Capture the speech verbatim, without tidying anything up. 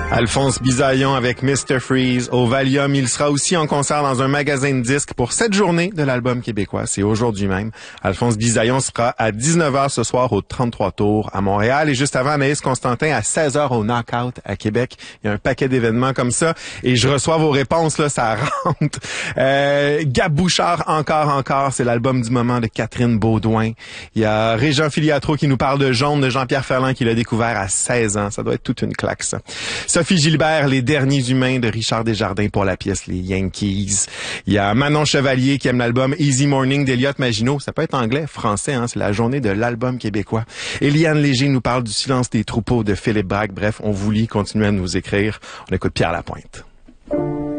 Alphonse Bisaillon avec mister Freeze au Valium. Il sera aussi en concert dans un magasin de disques pour cette journée de l'album québécois. C'est aujourd'hui même. Alphonse Bisaillon sera à dix-neuf heures ce soir au trente-trois Tours à Montréal et juste avant Anaïs Constantin à seize heures au Knockout à Québec. Il y a un paquet d'événements comme ça et je reçois vos réponses, là, ça rentre. Euh, Gab Bouchard, encore, encore, c'est l'album du moment de Catherine Baudouin. Il y a Régent Filiatro qui nous parle de Jaune de Jean-Pierre Ferland qui l'a découvert à seize ans. Ça doit être toute une claque, ça. Sophie Gilbert, Les Derniers Humains de Richard Desjardins pour la pièce Les Yankees. Il y a Manon Chevalier qui aime l'album Easy Morning d'Eliott Maginot. Ça peut être anglais, français, hein. C'est la journée de l'album québécois. Eliane Léger nous parle du Silence des troupeaux de Philippe Braque. Bref, on vous lit, continuez à nous écrire. On écoute Pierre Lapointe.